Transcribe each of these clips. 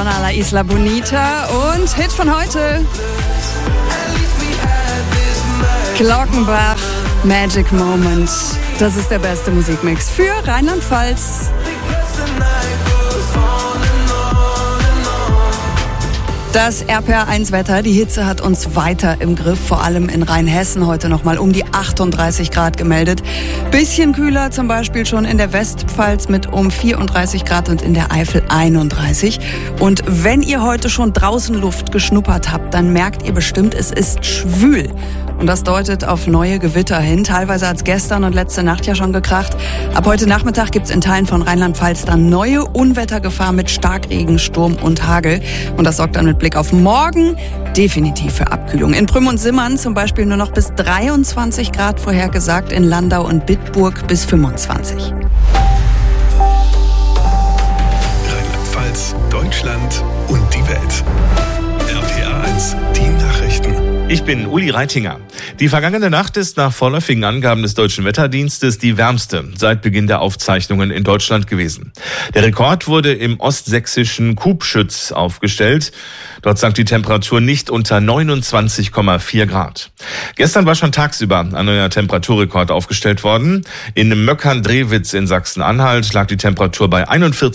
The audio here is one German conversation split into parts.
a la Isla Bonita und Hit von heute. Glockenbach, Magic Moment. Das ist der beste Musikmix für Rheinland-Pfalz. Das RPR1-Wetter, die Hitze hat uns weiter im Griff, vor allem in Rheinhessen heute nochmal um die 38 Grad gemeldet. Bisschen kühler zum Beispiel schon in der Westpfalz mit um 34 Grad und in der Eifel 31. Und wenn ihr heute schon draußen Luft geschnuppert habt, dann merkt ihr bestimmt, es ist schwül. Und das deutet auf neue Gewitter hin. Teilweise hat es gestern und letzte Nacht ja schon gekracht. Ab heute Nachmittag gibt es in Teilen von Rheinland-Pfalz dann neue Unwettergefahr mit Starkregen, Sturm und Hagel. Und das sorgt dann mit Blick auf morgen definitiv für Abkühlung. In Prüm und Simmern zum Beispiel nur noch bis 23 Grad vorhergesagt, in Landau und Bitburg bis 25. Rheinland-Pfalz, Deutschland und die Welt. RPR1, die Nachrichten. Ich bin Uli Reitinger. Die vergangene Nacht ist nach vorläufigen Angaben des Deutschen Wetterdienstes die wärmste seit Beginn der Aufzeichnungen in Deutschland gewesen. Der Rekord wurde im ostsächsischen Kubschütz aufgestellt. Dort sank die Temperatur nicht unter 29,4 Grad. Gestern war schon tagsüber ein neuer Temperaturrekord aufgestellt worden. In Möckern-Drewitz in Sachsen-Anhalt lag die Temperatur bei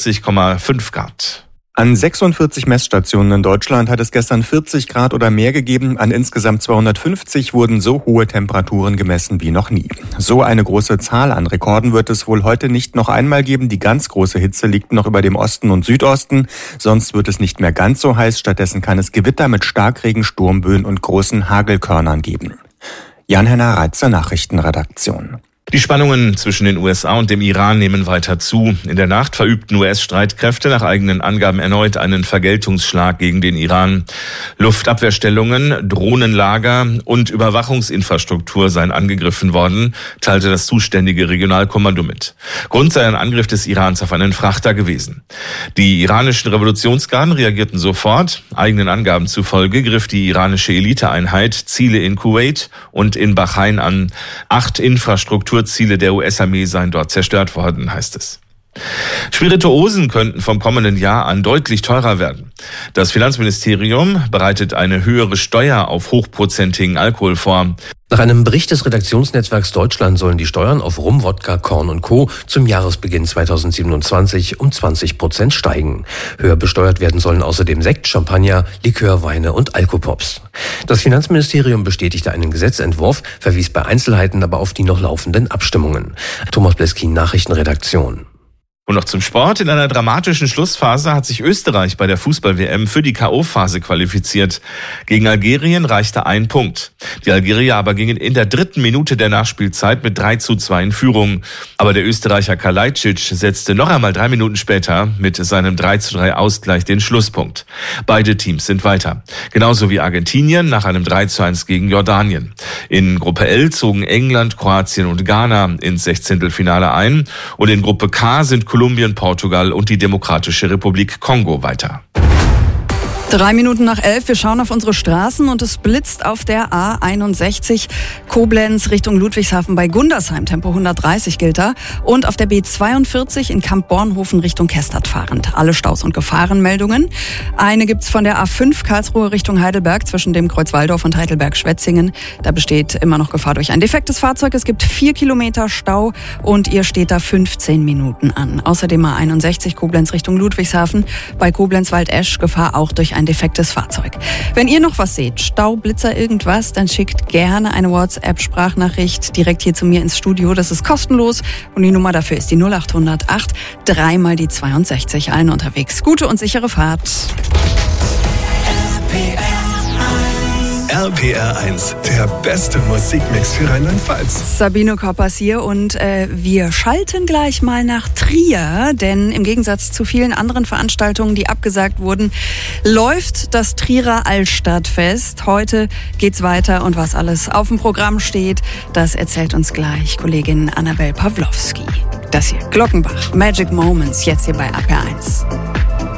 41,5 Grad. An 46 Messstationen in Deutschland hat es gestern 40 Grad oder mehr gegeben. An insgesamt 250 wurden so hohe Temperaturen gemessen wie noch nie. So eine große Zahl an Rekorden wird es wohl heute nicht noch einmal geben. Die ganz große Hitze liegt noch über dem Osten und Südosten. Sonst wird es nicht mehr ganz so heiß. Stattdessen kann es Gewitter mit Starkregen, Sturmböen und großen Hagelkörnern geben. Jan-Henner Reitz zur Nachrichtenredaktion. Die Spannungen zwischen den USA und dem Iran nehmen weiter zu. In der Nacht verübten US-Streitkräfte nach eigenen Angaben erneut einen Vergeltungsschlag gegen den Iran. Luftabwehrstellungen, Drohnenlager und Überwachungsinfrastruktur seien angegriffen worden, teilte das zuständige Regionalkommando mit. Grund sei ein Angriff des Irans auf einen Frachter gewesen. Die iranischen Revolutionsgarden reagierten sofort. Eigenen Angaben zufolge griff die iranische Eliteeinheit Ziele in Kuwait und in Bahrain an. 8 Infrastrukturziele der US-Armee seien dort zerstört worden, heißt es. Spirituosen könnten vom kommenden Jahr an deutlich teurer werden. Das Finanzministerium bereitet eine höhere Steuer auf hochprozentigen Alkohol vor. Nach einem Bericht des Redaktionsnetzwerks Deutschland sollen die Steuern auf Rum, Wodka, Korn und Co. zum Jahresbeginn 2027 um 20% steigen. Höher besteuert werden sollen außerdem Sekt, Champagner, Likör, Weine und Alkopops. Das Finanzministerium bestätigte einen Gesetzentwurf, verwies bei Einzelheiten aber auf die noch laufenden Abstimmungen. Thomas Bleskin, Nachrichtenredaktion. Und noch zum Sport. In einer dramatischen Schlussphase hat sich Österreich bei der Fußball-WM für die K.O.-Phase qualifiziert. Gegen Algerien reichte ein Punkt. Die Algerier aber gingen in der 3. Minute der Nachspielzeit mit 3:2 in Führung. Aber der Österreicher Kalajdzic setzte noch einmal 3 Minuten später mit seinem 3:3 Ausgleich den Schlusspunkt. Beide Teams sind weiter. Genauso wie Argentinien nach einem 3:1 gegen Jordanien. In Gruppe L zogen England, Kroatien und Ghana ins Sechzehntelfinale ein. Und in Gruppe K sind Kolumbien, Portugal und die Demokratische Republik Kongo weiter. 3 Minuten nach 11, wir schauen auf unsere Straßen und es blitzt auf der A61 Koblenz Richtung Ludwigshafen bei Gundersheim, Tempo 130 gilt da, und auf der B42 in Kamp-Bornhofen Richtung Kestert fahrend. Alle Staus und Gefahrenmeldungen. Eine gibt's von der A5 Karlsruhe Richtung Heidelberg zwischen dem Kreuz Walldorf und Heidelberg-Schwetzingen. Da besteht immer noch Gefahr durch ein defektes Fahrzeug. Es gibt 4 Kilometer Stau und ihr steht da 15 Minuten an. Außerdem A61 Koblenz Richtung Ludwigshafen bei Koblenz-Waldesch Gefahr auch durch ein defektes Fahrzeug. Wenn ihr noch was seht, Stau, Blitzer, irgendwas, dann schickt gerne eine WhatsApp-Sprachnachricht direkt hier zu mir ins Studio. Das ist kostenlos und die Nummer dafür ist die 0800 8 3 mal die 62. Allen unterwegs. Gute und sichere Fahrt. RPR1, der beste Musikmix für Rheinland-Pfalz. Sabine Koppers hier und wir schalten gleich mal nach Trier, denn im Gegensatz zu vielen anderen Veranstaltungen, die abgesagt wurden, läuft das Trierer Altstadtfest. Heute geht's weiter und was alles auf dem Programm steht, das erzählt uns gleich Kollegin Annabel Pawlowski. Das hier, Glockenbach, Magic Moments, jetzt hier bei RPR1.